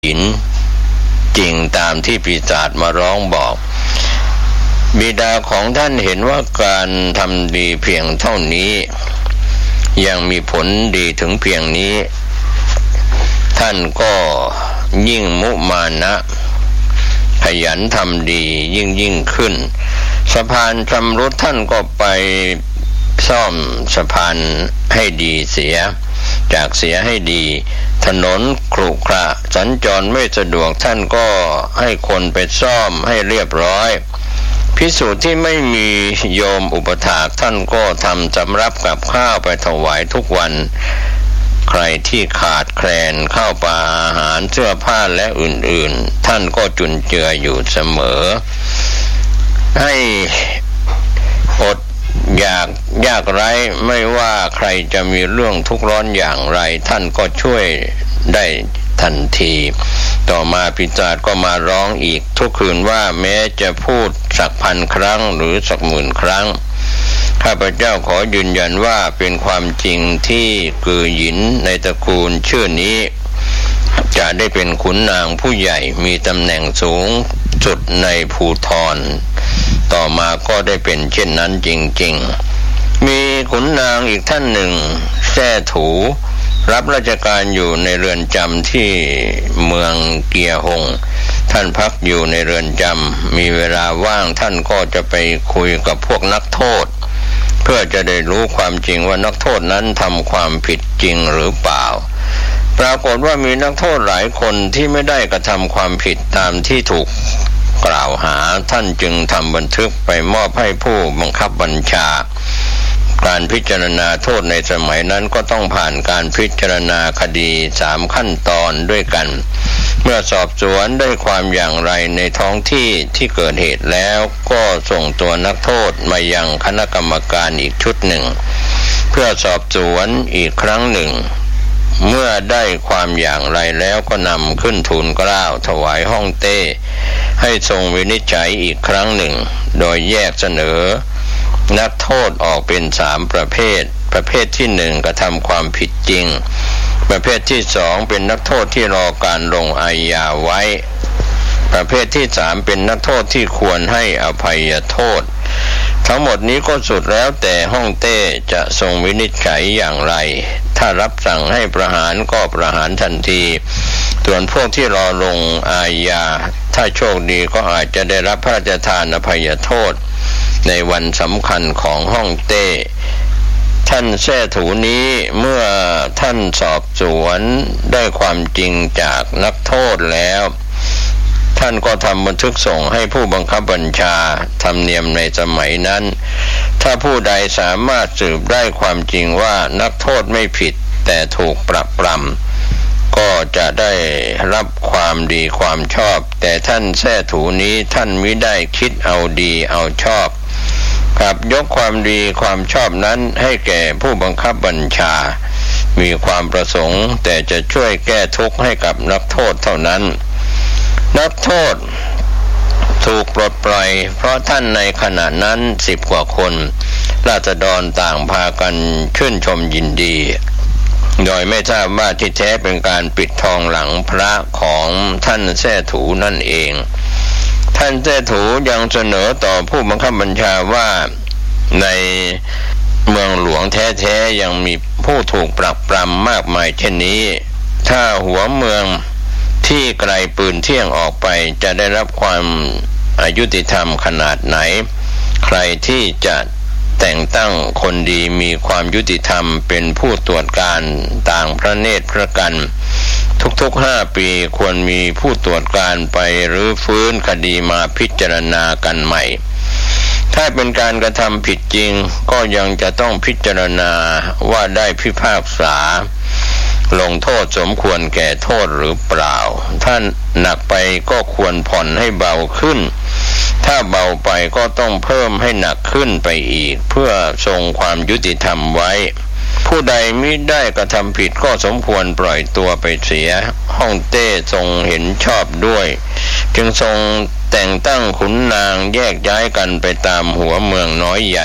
หินจริงตามที่ปีศาจมาร้องบอกบิดาของท่านเห็นว่าการทำดีเพียงเท่านี้ยังมีผลดีถึงเพียงนี้ท่านก็ยิ่งมุมานะขยันทำดียิ่งขึ้นสะพานชำรุดท่านก็ไปซ่อมสะพานให้ดีเสียจากเสียให้ดีถนนขรุขระสัญจรไม่สะดวกท่านก็ให้คนไปซ่อมให้เรียบร้อยภิกษุที่ไม่มีโยมอุปถากท่านก็ทำสำรับกับข้าวไปถวายทุกวันใครที่ขาดแคลนข้าวปลาอาหารเสื้อผ้าและอื่นๆท่านก็จุนเจืออยู่เสมอให้อดอยากยากไร้ไม่ว่าใครจะมีเรื่องทุกข์ร้อนอย่างไรท่านก็ช่วยได้ทันทีต่อมาปีศาจก็มาร้องอีกทุกคืนว่าแม้จะพูดสักพันครั้งหรือสักหมื่นครั้งข้าพเจ้าขอยืนยันว่าเป็นความจริงที่กือหยินในตระกูลชื่อนี้จะได้เป็นขุนนางผู้ใหญ่มีตำแหน่งสูงสุดในภูธรต่อมาก็ได้เป็นเช่นนั้นจริงๆมีขุนนางอีกท่านหนึ่งแซ่ถูรับราชการอยู่ในเรือนจำที่เมืองเกียหงท่านพักอยู่ในเรือนจำมีเวลาว่างท่านก็จะไปคุยกับพวกนักโทษเพื่อจะได้รู้ความจริงว่านักโทษนั้นทำความผิดจริงหรือเปล่าปรากฏว่ามีนักโทษหลายคนที่ไม่ได้กระทำความผิดตามที่ถูกกล่าวหาท่านจึงทำบันทึกไปมอบให้ผู้บังคับบัญชาการพิจารณาโทษในสมัยนั้นก็ต้องผ่านการพิจารณาคดี3ขั้นตอนด้วยกันเมื่อสอบสวนได้ความอย่างไรในท้องที่ที่เกิดเหตุแล้วก็ส่งตัวนักโทษมายังคณะกรรมการอีกชุดหนึ่งเพื่อสอบสวนอีกครั้งหนึ่งเมื่อได้ความอย่างไรแล้วก็นำขึ้นทูลเกล้าถวายฮ่องเต้ให้ทรงวินิจฉัยอีกครั้งหนึ่งโดยแยกเสนอนักโทษออกเป็น3ประเภทประเภทที่1กระทำความผิดจริงประเภทที่2เป็นนักโทษที่รอการลงอาญาไว้ประเภทที่3เป็นนักโทษที่ควรให้อภัยโทษทั้งหมดนี้ก็สุดแล้วแต่ฮ่องเต้จะทรงวินิจฉัยอย่างไรถ้ารับสั่งให้ประหารก็ประหารทันทีส่วนพวกที่รอลงอาญาถ้าโชคดีก็อาจจะได้รับพระราชทานอภัยโทษในวันสำคัญของฮ่องเต้ท่านแซ่ถูนี้เมื่อท่านสอบสวนได้ความจริงจากนักโทษแล้วท่านก็ทำบันทึกส่งให้ผู้บังคับบัญชาธรรมเนียมในสมัยนั้นถ้าผู้ใดสามารถสืบได้ความจริงว่านักโทษไม่ผิดแต่ถูกปรับปรำก็จะได้รับความดีความชอบแต่ท่านแซ่ถูนี้ท่านมิได้คิดเอาดีเอาชอบกับยกความดีความชอบนั้นให้แก่ผู้บังคับบัญชามีความประสงค์แต่จะช่วยแก้ทุกข์ให้กับนักโทษเท่านั้นนักโทษถูกปลดปล่อยเพราะท่านในขณะนั้น10กว่าคนราษฎรต่างพากันชื่นชมยินดีโดยไม่ทราบว่าที่แท้เป็นการปิดทองหลังพระของท่านแซ่ถูนั่นเองท่านแซ่ถูยังเสนอต่อผู้บังคับบัญชาว่าในเมืองหลวงแท้ๆยังมีผู้ถูกปรับปรำมากมายเช่นนี้ถ้าหัวเมืองที่ไกลปืนเที่ยงออกไปจะได้รับความยุติธรรมขนาดไหนใครที่จะแต่งตั้งคนดีมีความยุติธรรมเป็นผู้ตรวจการต่างพระเนตรพระกันทุกๆ5 ปีควรมีผู้ตรวจการไปรื้อฟื้นคดีมาพิจารณากันใหม่ถ้าเป็นการกระทำผิดจริงก็ยังจะต้องพิจารณาว่าได้พิพากษาลงโทษสมควรแก่โทษหรือเปล่าถ้าหนักไปก็ควรผ่อนให้เบาขึ้นถ้าเบาไปก็ต้องเพิ่มให้หนักขึ้นไปอีกเพื่อทรงความยุติธรรมไว้ผู้ใดมิได้กระทำผิดก็สมควรปล่อยตัวไปเสียฮ่องเต้ทรงเห็นชอบด้วยจึงทรงแต่งตั้งขุนนางแยกย้ายกันไปตามหัวเมืองน้อยใหญ่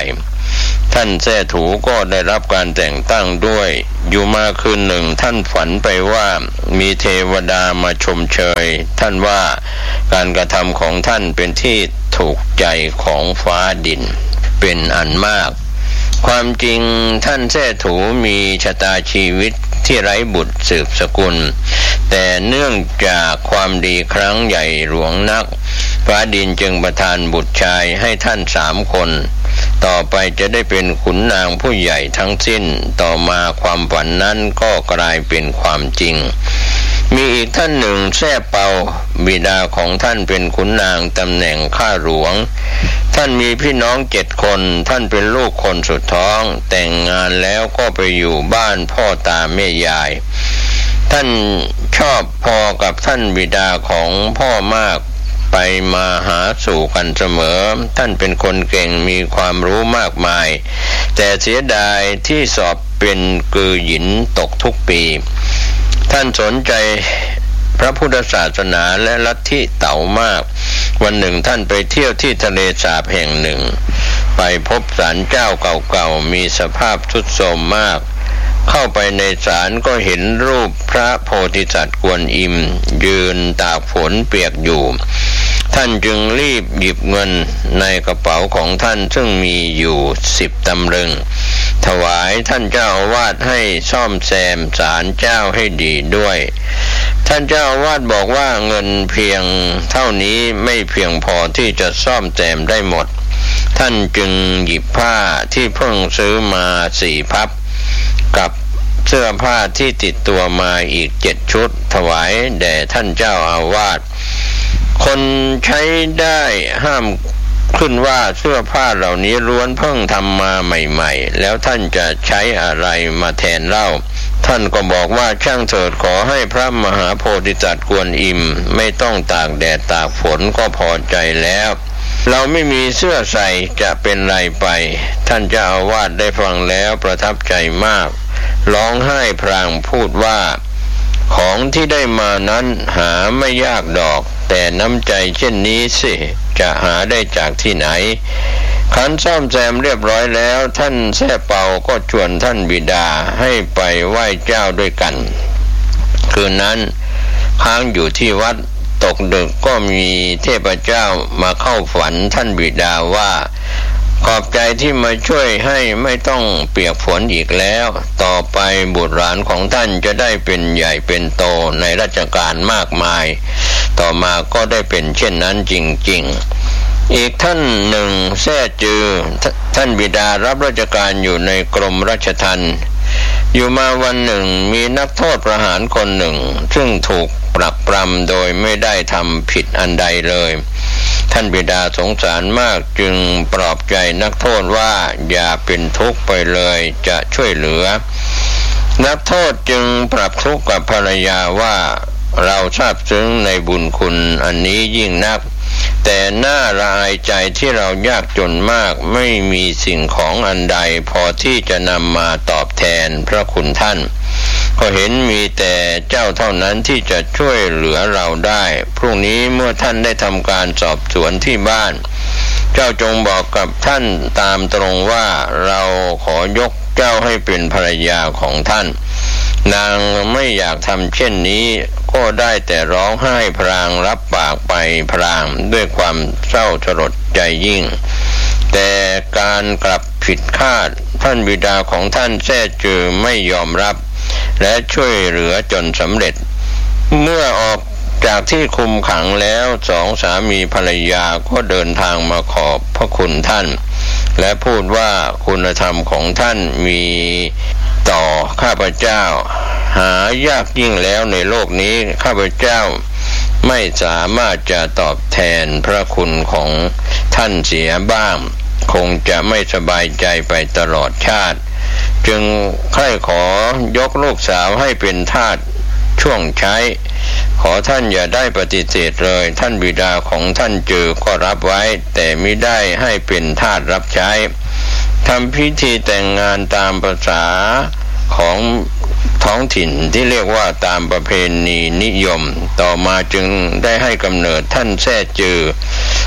ท่านแท้ถูก็ได้รับการแต่งตั้งด้วยอยู่มาคืนหนึ่งท่านฝันไปว่ามีเทวดามาชมเชยท่านว่าการกระทำของท่านเป็นที่ถูกใจของฟ้าดินเป็นอันมากความจริงท่านแท้ถูมีชะตาชีวิตที่ไร้บุตรสืบสกุลแต่เนื่องจากความดีครั้งใหญ่หลวงนักฟ้าดินจึงประทานบุตรชายให้ท่าน3 คนต่อไปจะได้เป็นขุนนางผู้ใหญ่ทั้งสิ้นต่อมาความฝันนั้นก็กลายเป็นความจริงมีอีกท่านหนึ่งแซ่เปาบิดาของท่านเป็นขุนนางตำแหน่งข้าหลวงท่านมีพี่น้อง7 คนท่านเป็นลูกคนสุดท้องแต่งงานแล้วก็ไปอยู่บ้านพ่อตาแม่ยายท่านชอบพอกับท่านบิดาของพ่อมากไปมาหาสู่กันเสมอท่านเป็นคนเก่งมีความรู้มากมายแต่เสียดายที่สอบเป็นกือหยินตกทุกปีท่านสนใจพระพุทธศาสนาและลัทธิเต๋ามากวันหนึ่งท่านไปเที่ยวที่ทะเลสาบแห่งหนึ่งไปพบศาลเจ้าเก่าๆมีสภาพทรุดโทรมมากเข้าไปในศาลก็เห็นรูปพระโพธิสัตว์กวนอิมยืนตากฝนเปียกอยู่ท่านจึงรีบหยิบเงินในกระเป๋าของท่านซึ่งมีอยู่10 ตำลึงถวายท่านเจ้าอาวาสให้ซ่อมแซมศาลเจ้าให้ดีด้วยท่านเจ้าอาวาสบอกว่าเงินเพียงเท่านี้ไม่เพียงพอที่จะซ่อมแซมได้หมดท่านจึงหยิบผ้าที่เพิ่งซื้อมา4 พับกับเสื้อผ้าที่ติดตัวมาอีก7 ชุดถวายแด่ท่านเจ้าอาวาสคนใช้ได้ห้ามขึ้นว่าเสื้อผ้าเหล่านี้ล้วนเพิ่งทำมาใหม่ๆแล้วท่านจะใช้อะไรมาแทนเล่าท่านก็บอกว่าช่างเถิดขอให้พระมหาโพธิสัตว์กวนอิมไม่ต้องตากแดดตากฝนก็พอใจแล้วเราไม่มีเสื้อใส่จะเป็นไรไปท่านเจ้าอาวาสได้ฟังแล้วประทับใจมากร้องไห้พรางพูดว่าของที่ได้มานั้นหาไม่ยากดอกแต่น้ำใจเช่นนี้สิจะหาได้จากที่ไหนขันซ่อมแซมเรียบร้อยแล้วท่านแซ่เปาก็ชวนท่านบิดาให้ไปไหว้เจ้าด้วยกันคืนนั้นค้างอยู่ที่วัดตกดึกก็มีเทพเจ้ามาเข้าฝันท่านบิดาว่าขอบใจที่มาช่วยให้ไม่ต้องเปียกฝนอีกแล้วต่อไปบุตรหลานของท่านจะได้เป็นใหญ่เป็นโตในราชการมากมายต่อมาก็ได้เป็นเช่นนั้นจริงๆอีกท่านหนึ่งแซ่จือท่านบิดารับราชการอยู่ในกรมราชทัณฑ์อยู่มาวันหนึ่งมีนักโทษประหารคนหนึ่งซึ่งถูกปรักปรำโดยไม่ได้ทำผิดอันใดเลยท่านบิดาสงสารมากจึงปลอบใจนักโทษว่าอย่าเป็นทุกข์ไปเลยจะช่วยเหลือนักโทษจึงปรับทุกข์กับภรรยาว่าเราซาบซึ้งในบุญคุณอันนี้ยิ่งนักแต่น่าละอายใจที่เรายากจนมากไม่มีสิ่งของอันใดพอที่จะนำมาตอบแทนพระคุณท่านก็เห็นมีแต่เจ้าเท่านั้นที่จะช่วยเหลือเราได้พรุ่งนี้เมื่อท่านได้ทำการสอบสวนที่บ้านเจ้าจงบอกกับท่านตามตรงว่าเราขอยกเจ้าให้เป็นภรรยาของท่านนางไม่อยากทำเช่นนี้ก็ได้แต่ร้องไห้พรางรับปากไปพรางด้วยความเศร้าสลดใจยิ่งแต่การกลับผิดคาดท่านบิดาของท่านแท้จือไม่ยอมรับและช่วยเหลือจนสำเร็จเมื่อออกจากที่คุมขังแล้ว2 สามีภรรยาก็เดินทางมาขอบพระคุณท่านและพูดว่าคุณธรรมของท่านมีต่อข้าพเจ้าหายากยิ่งแล้วในโลกนี้ข้าพเจ้าไม่สามารถจะตอบแทนพระคุณของท่านเสียบ้างคงจะไม่สบายใจไปตลอดชาติจึงใคร่ขอยกลูกสาวให้เป็นทาสช่วงใช้ขอท่านอย่าได้ปฏิเสธเลยท่านบิดาของท่านจือก็รับไว้แต่มิได้ให้เป็นทาสรับใช้ทำพิธีแต่งงานตามภาษาของท้องถิ่นที่เรียกว่าตามประเพณีนิยมต่อมาจึงได้ให้กำเนิดท่านแซ่จือ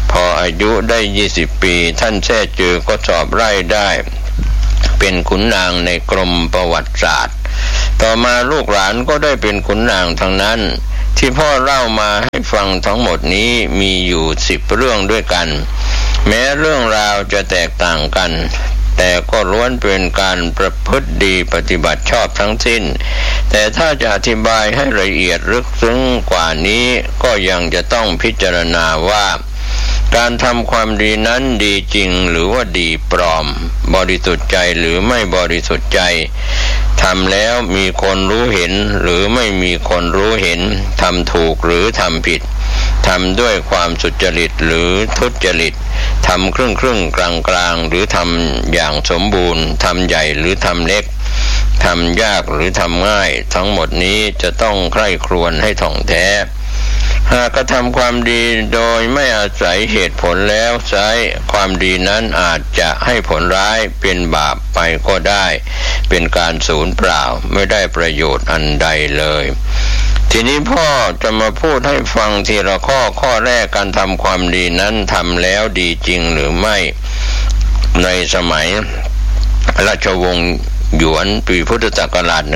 พออายุได้20 ปีท่านแท้จือก็สอบไล่ได้เป็นขุนนางในกรมประวัติศาสตร์ต่อมาลูกหลานก็ได้เป็นขุนนางทั้งนั้นที่พ่อเล่ามาให้ฟังทั้งหมดนี้มีอยู่10 เรื่องด้วยกันแม้เรื่องราวจะแตกต่างกันแต่ก็ล้วนเป็นการประพฤติดีปฏิบัติชอบทั้งสิ้นแต่ถ้าจะอธิบายให้ละเอียดลึกซึ้งกว่านี้ก็ยังจะต้องพิจารณาว่าการทำความดีนั้นดีจริงหรือว่าดีปลอมบริสุทธิ์ใจหรือไม่บริสุทธิ์ใจทำแล้วมีคนรู้เห็นหรือไม่มีคนรู้เห็นทำถูกหรือทำผิดทำด้วยความสุจริตหรือทุจริตทำครึ่งกลางหรือทำอย่างสมบูรณ์ทำใหญ่หรือทำเล็กทำยากหรือทำง่ายทั้งหมดนี้จะต้องใคร่ครวญให้ท่องแท้หากกระทำความดีโดยไม่อาศัยเหตุผลแล้วใช้ความดีนั้นอาจจะให้ผลร้ายเป็นบาปไปก็ได้เป็นการสูญเปล่าไม่ได้ประโยชน์อันใดเลยทีนี้พ่อจะมาพูดให้ฟังทีละข้อแรกการทำความดีนั้นทำแล้วดีจริงหรือไม่ในสมัยราชวงศ์หยวนปีพุทธศักราช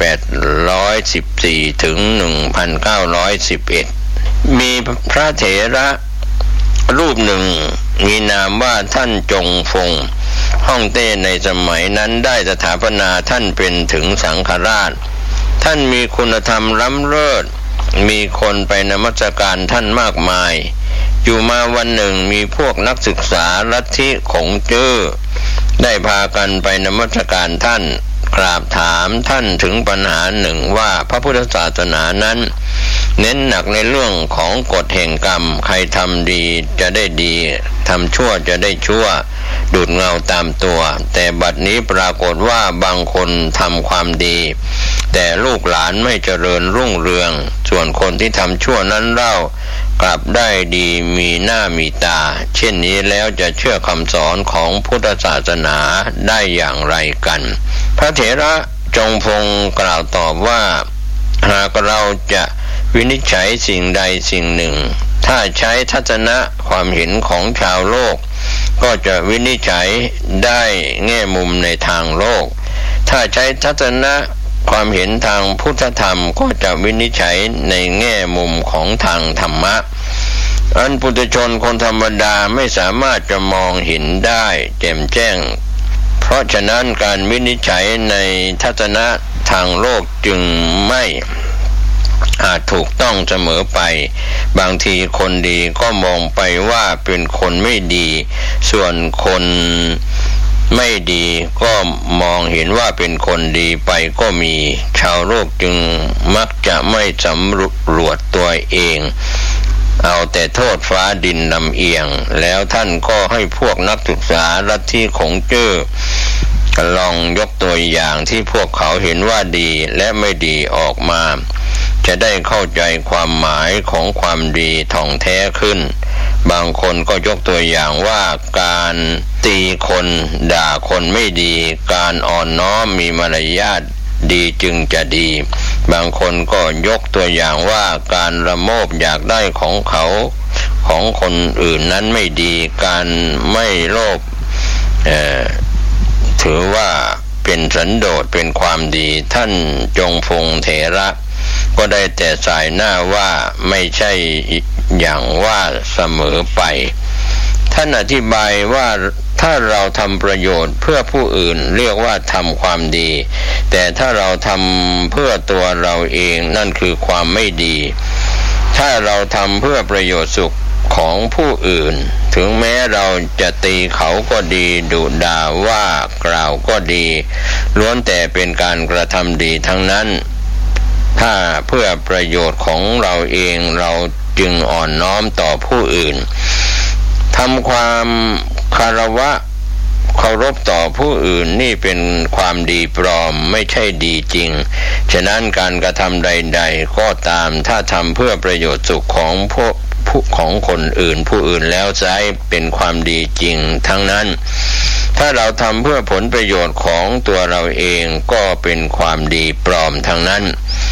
1814 ถึง 1911 มีพระเถระรูปหนึ่งมีนามว่าท่านจงฟงฮ่องเต้ในสมัยนั้นได้สถาปนาท่านเป็นถึงสังฆราชท่านมีคุณธรรมล้ำเลิศมีคนไปนมัสการท่านมากมายอยู่มาวันหนึ่งมีพวกนักศึกษาลัทธิขงจื้อได้พากันไปนมัสการท่านกราบถามท่านถึงปัญหาหนึ่งว่าพระพุทธศาสนานั้นเน้นหนักในเรื่องของกฎแห่งกรรมใครทำดีจะได้ดีทำชั่วจะได้ชั่วดูดเงาตามตัวแต่บัดนี้ปรากฏว่าบางคนทำความดีแต่ลูกหลานไม่เจริญรุ่งเรืองส่วนคนที่ทำชั่วนั้นเล่ากลับได้ดีมีหน้ามีตาเช่นนี้แล้วจะเชื่อคำสอนของพุทธศาสนาได้อย่างไรกันพระเถระจงพงกล่าวตอบว่าหากเราจะวินิจฉัยสิ่งใดสิ่งหนึ่งถ้าใช้ทัศนะความเห็นของชาวโลกก็จะวินิจฉัยได้แง่มุมในทางโลกถ้าใช้ทัศนะความเห็นทางพุทธธรรมก็จะวินิจฉัยในแง่มุมของทางธรรมะอันปุถุชนคนธรรมดาไม่สามารถจะมองเห็นได้แจ่มแจ้งเพราะฉะนั้นการวินิจฉัยในทัศนะทางโลกจึงไม่อาจถูกต้องเสมอไปบางทีคนดีก็มองไปว่าเป็นคนไม่ดีส่วนคนไม่ดีก็มองเห็นว่าเป็นคนดีไปก็มีชาวโลกจึงมักจะไม่สำรวจตัวเองเอาแต่โทษฟ้าดินลำเอียงแล้วท่านก็ให้พวกนักศึกษาลัทธิขงจื้อลองยกตัวอย่างที่พวกเขาเห็นว่าดีและไม่ดีออกมาจะได้เข้าใจความหมายของความดีท่องแท้ขึ้นบางคนก็ยกตัวอย่างว่าการตีคนด่าคนไม่ดีการอ่อนน้อมมีมารยาทดีจึงจะดีบางคนก็ยกตัวอย่างว่าการละโมบอยากได้ของเขาของคนอื่นนั้นไม่ดีการไม่โลภถือว่าเป็นสันโดษเป็นความดีท่านจงพงเถระก็ได้แต่สายหน้าว่าไม่ใช่อย่างว่าเสมอไปท่านอธิบายว่าถ้าเราทำประโยชน์เพื่อผู้อื่นเรียกว่าทำความดีแต่ถ้าเราทำเพื่อตัวเราเองนั่นคือความไม่ดีถ้าเราทำเพื่อประโยชน์สุขของผู้อื่นถึงแม้เราจะตีเขาก็ดีดุด่าว่ากล่าวก็ดีล้วนแต่เป็นการกระทำดีทั้งนั้นถ้าเพื่อประโยชน์ของเราเองเราจึงอ่อนน้อมต่อผู้อื่นทำความคารวะเคารพต่อผู้อื่นนี่เป็นความดีปลอมไม่ใช่ดีจริงฉะนั้นการกระทำใดๆก็ตามถ้าทำเพื่อประโยชน์สุขของของคนอื่นผู้อื่นแล้วใช้เป็นความดีจริงทั้งนั้นถ้าเราทำเพื่อผลประโยชน์ของตัวเราเองก็เป็นความดีปลอมทั้งนั้น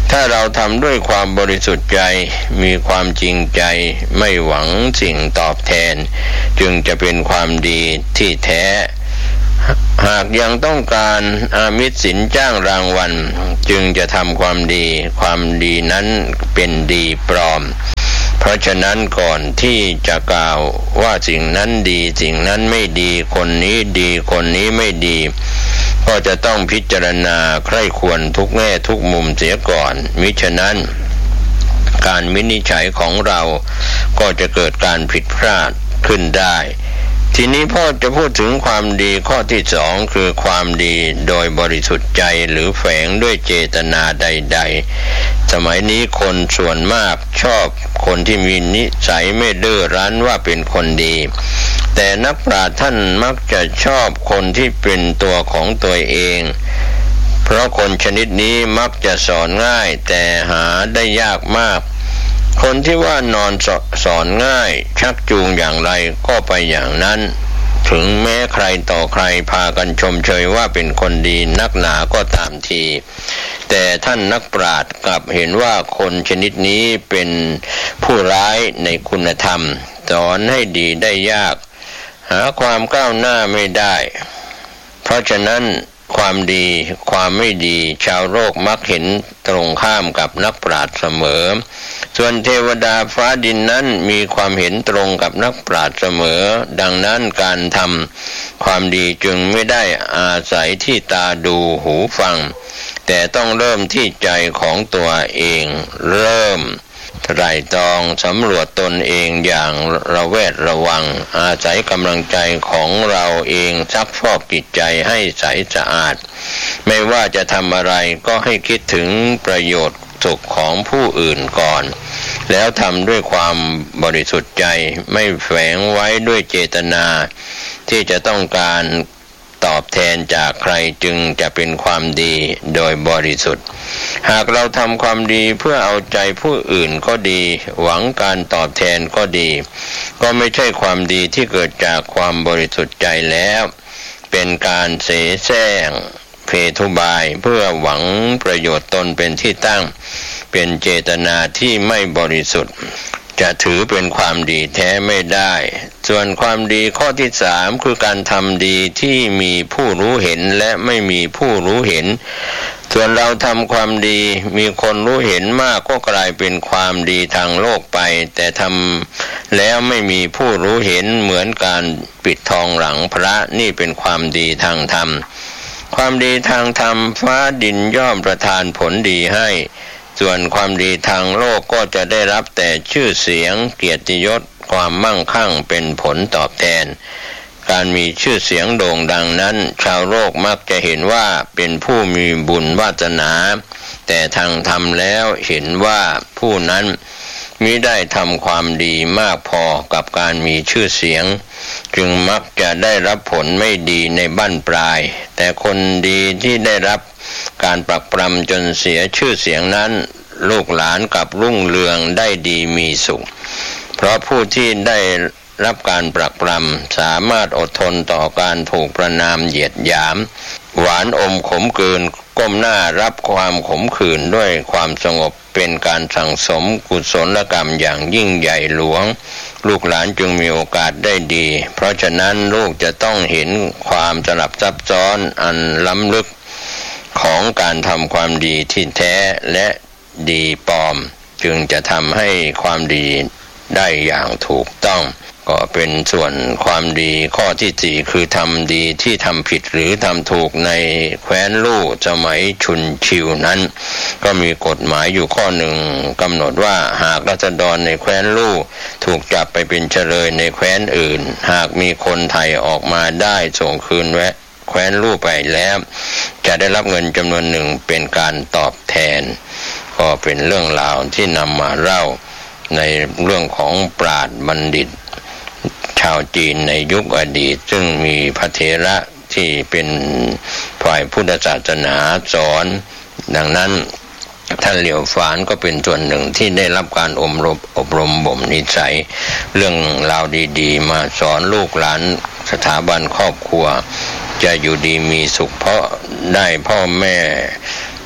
ถ้าเราทำด้วยความบริสุทธิ์ใจมีความจริงใจไม่หวังสิ่งตอบแทนจึงจะเป็นความดีที่แท้หากยังต้องการอามิสสินจ้างรางวัลจึงจะทำความดีความดีนั้นเป็นดีปลอมเพราะฉะนั้นก่อนที่จะกล่าวว่าสิ่งนั้นดีสิ่งนั้นไม่ดีคนนี้ดีคนนี้ไม่ดีก็จะต้องพิจารณาใคร่ควรทุกแง่ทุกมุมเสียก่อนมิฉะนั้นการวินิจฉัยของเราก็จะเกิดการผิดพลาดขึ้นได้ทีนี้พ่อจะพูดถึงความดีข้อที่สองคือความดีโดยบริสุทธิ์ใจหรือแฝงด้วยเจตนาใดๆสมัยนี้คนส่วนมากชอบคนที่มีนิสัยไม่ดื้อรั้นว่าเป็นคนดีแต่นักปราชญ์ท่านมักจะชอบคนที่เป็นตัวของตัวเองเพราะคนชนิดนี้มักจะสอนง่ายแต่หาได้ยากมากคนที่ว่านอนสอนง่ายชักจูงอย่างไรก็ไปอย่างนั้นถึงแม้ใครต่อใครพากันชมเชยว่าเป็นคนดีนักหนาก็ตามทีแต่ท่านนักปราชญ์กลับเห็นว่าคนชนิดนี้เป็นผู้ร้ายในคุณธรรมสอนให้ดีได้ยากหาความก้าวหน้าไม่ได้เพราะฉะนั้นความดีความไม่ดีชาวโลกมักเห็นตรงข้ามกับนักปราชญ์เสมอส่วนเทวดาฟ้าดินนั้นมีความเห็นตรงกับนักปราชญ์เสมอดังนั้นการทำความดีจึงไม่ได้อาศัยที่ตาดูหูฟังแต่ต้องเริ่มที่ใจของตัวเองเริ่มไตร่ตรองสำรวจตนเองอย่างระแวดระวังอาศัยกำลังใจของเราเองซักฟอกจิตใจให้ใสสะอาดไม่ว่าจะทำอะไรก็ให้คิดถึงประโยชน์สุขของผู้อื่นก่อนแล้วทำด้วยความบริสุทธิ์ใจไม่แฝงไว้ด้วยเจตนาที่จะต้องการตอบแทนจากใครจึงจะเป็นความดีโดยบริสุทธิ์หากเราทำความดีเพื่อเอาใจผู้อื่นก็ดีหวังการตอบแทนก็ดีก็ไม่ใช่ความดีที่เกิดจากความบริสุทธิ์ใจแล้วเป็นการเสแสร้งเพทุบายเพื่อหวังประโยชน์ตนเป็นที่ตั้งเป็นเจตนาที่ไม่บริสุทธิ์จะถือเป็นความดีแท้ไม่ได้ส่วนความดีข้อที่สามคือการทำดีที่มีผู้รู้เห็นและไม่มีผู้รู้เห็นส่วนเราทำความดีมีคนรู้เห็นมากก็กลายเป็นความดีทางโลกไปแต่ทำแล้วไม่มีผู้รู้เห็นเหมือนการปิดทองหลังพระนี่เป็นความดีทางธรรมความดีทางธรรมฟ้าดินย่อมประทานผลดีให้ส่วนความดีทางโลกก็จะได้รับแต่ชื่อเสียงเกียรติยศความมั่งคั่งเป็นผลตอบแทนการมีชื่อเสียงโด่งดังนั้นชาวโลกมักจะเห็นว่าเป็นผู้มีบุญวาสนาแต่ทางธรรมแล้วเห็นว่าผู้นั้นมิได้ทำความดีมากพอกับการมีชื่อเสียงจึงมักจะได้รับผลไม่ดีในบั้นปลายแต่คนดีที่ได้รับการปรักปรำจนเสียชื่อเสียงนั้นลูกหลานกับรุ่งเรืองได้ดีมีสุขเพราะผู้ที่ได้รับการปรักปรำสามารถอดทนต่อการถูกประณามเหยียดหยามหวานอมขมกลืนก้มหน้ารับความขมขื่นด้วยความสงบเป็นการสั่งสมกุศลกรรมอย่างยิ่งใหญ่หลวงลูกหลานจึงมีโอกาสได้ดีเพราะฉะนั้นลูกจะต้องเห็นความสลับซับซ้อนอันล้ำลึกของการทำความดีที่แท้และดีปลอมจึงจะทำให้ความดีได้อย่างถูกต้องก็เป็นส่วนความดีข้อที่สี่คือทำดีที่ทำผิดหรือทำถูกในแคว้นลู่สมัยชุนชิวนั้นก็มีกฎหมายอยู่ข้อหนึ่งกำหนดว่าหากราษฎรในแคว้นลู่ถูกจับไปเป็นเฉลยในแคว้นอื่นหากมีคนไทยออกมาได้ส่งคืนแคว้นลู่ไปแล้วจะได้รับเงินจำนวนหนึ่งเป็นการตอบแทนก็เป็นเรื่องราวที่นำมาเล่าในเรื่องของปราชญ์บัณฑิตชาวจีนในยุคอดีตซึ่งมีพระเถระที่เป็นฝ่ายพุทธศาสนาสอนดังนั้นท่านเหลียวฝานก็เป็นส่วนหนึ่งที่ได้รับการอบรมบ่มนิสัยเรื่องราวดีๆมาสอนลูกหลานสถาบันครอบครัวจะอยู่ดีมีสุขเพราะได้พ่อแม่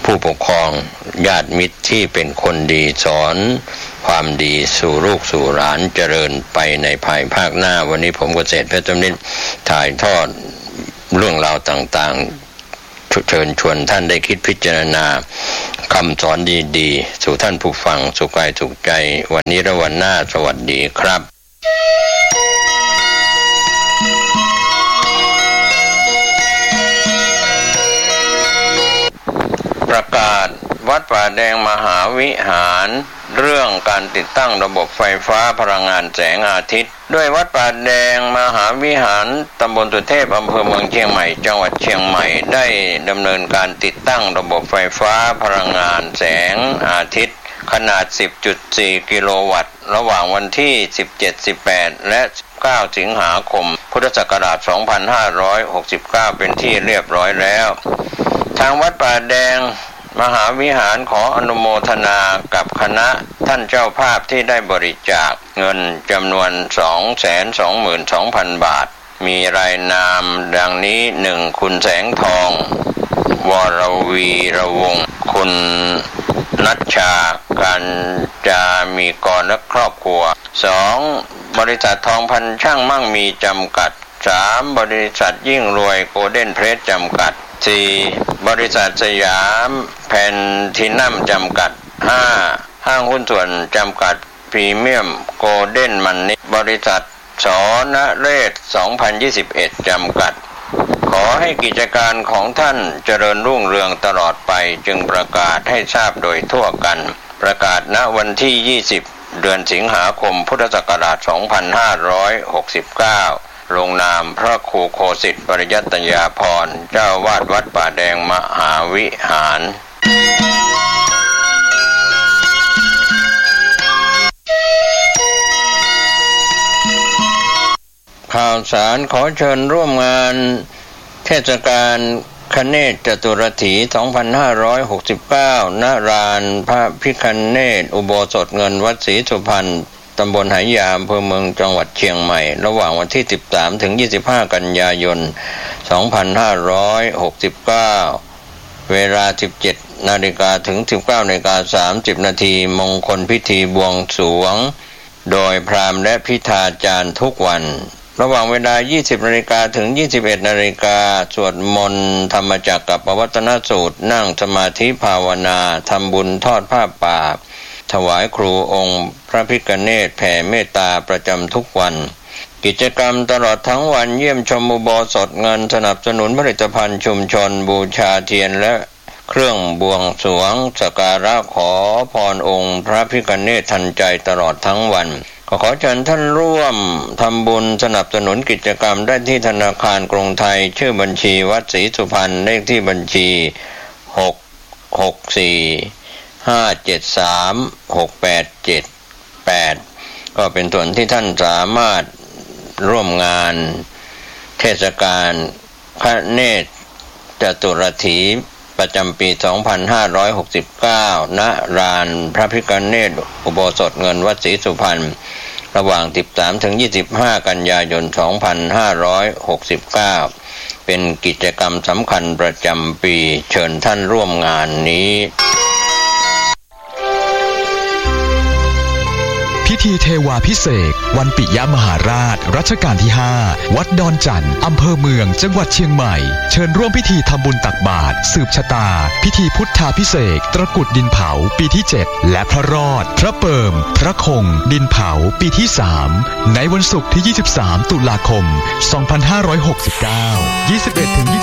ผู้ปกครองญาติมิตรที่เป็นคนดีสอนความดีสู่ลูกสู่หลานเจริญไปในภายภาคหน้าวันนี้ผมเกษตรเพชรจำนิดถ่ายทอดเรื่องราวต่างๆเชิญชวนท่านได้คิดพิจารณาคำสอนดีๆสู่ท่านผู้ฟังสุขกายสุขใจวันนี้และวันหน้าสวัสดีครับประกาศวัดป่าแดงมหาวิหารเรื่องการติดตั้งระบบไฟฟ้าพลังงานแสงอาทิตย์ด้วยวัดป่าแดงมหาวิหารตำบลสุเทพอำเภอเมืองเชียงใหม่จังหวัดเชียงใหม่ได้ดำเนินการติดตั้งระบบไฟฟ้าพลังงานแสงอาทิตย์ขนาด 10.4 กิโลวัตต์ระหว่างวันที่ 17, 18 และ 9 สิงหาคมพุทธศักราช 2569 เป็นที่เรียบร้อยแล้วทางวัดป่าแดงมหาวิหารขออนุโมทนากับคณะท่านเจ้าภาพที่ได้บริจาคเงินจำนวน 222,000 บาทมีรายนามดังนี้ 1. คุณแสงทองวรวีระวงศ์คุณนัชชาการจามีกรและครอบครัว 2. บริษัททองพันช่างมั่งมีจำกัด 3. บริษัทยิ่งรวยโกลเด้นเพรสจำกัด 4. บริษัทสยามแพนทินัมจำกัด 5. ห้างหุ้นส่วนจำกัดพรีเมียมโกลเด้นมันนี่บริษัทสนเรศ2021จำกัดขอให้กิจการของท่านเจริญรุ่งเรืองตลอดไปจึงประกาศให้ทราบโดยทั่วกันประกาศณวันที่20เดือนสิงหาคมพุทธศักราช2569ลงนามพระครูโคสิทธิ์ปริยัตยาภรณ์เจ้าวาดวัดป่าแดงมหาวิหารข่าวสารขอเชิญร่วมงานเทศกาลคเนศจตุรถี 2569 ณ ลานพระพิฆเนศอุโบสถเงินวัดศรีสุพรรณตำบลไหหยาอำเภอเมืองจังหวัดเชียงใหม่ระหว่างวันที่ 13 ถึง 25 กันยายน 2569 เวลา 17 นาฬิกาถึง 19 นาฬิกา 30 นาทีมงคลพิธีบวงสรวงโดยพราหมณ์และพิธาจารย์ทุกวันระหว่างเวลา 20 นาฬิกาถึง 21 นาฬิกาสวดมนต์ธรรมจักรกับปวัตตนสูตรนั่งสมาธิภาวนาทำบุญทอดผ้าป่าถวายครูองค์พระพิฆเนศแผ่เมตตาประจำทุกวันกิจกรรมตลอดทั้งวันเยี่ยมชมอุโบสถเงินสนับสนุนผลิตภัณฑ์ชุมชนบูชาเทียนและเครื่องบวงสรวงสักการะขอพรองค์พระพิฆเนศทันใจตลอดทั้งวันขอเชิญท่านร่วมทำบุญสนับสนุนกิจกรรมได้ที่ธนาคารกรุงไทยชื่อบัญชีวัดศรีสุพรรณเลขที่บัญชี664573688ก็เป็นส่วนที่ท่านสามารถร่วมงานเทศกาลคเนศจตุรถีประจำปี 2569 ณ ลานพระพิฆเนศอุโบสถเงินวัดศรีสุพรรณระหว่าง 13 ถึง 25 กันยายน 2569 เป็นกิจกรรมสำคัญประจำปีเชิญท่านร่วมงานนี้พิธีเทวาภิเษกวันปิยมหาราชรัชกาลที่ 5 วัดดอนจันทร์อำเภอเมืองจังหวัดเชียงใหม่เชิญร่วมพิธีทำบุญตักบาตรสืบชะตาพิธีพุทธาภิเษกตระกุดดินเผาปีที่ 7 และพระรอดพระเปิ่มพระคงดินเผาปีที่ 3 ในวันศุกร์ที่ 23 ตุลาคม 2569 21 ถึง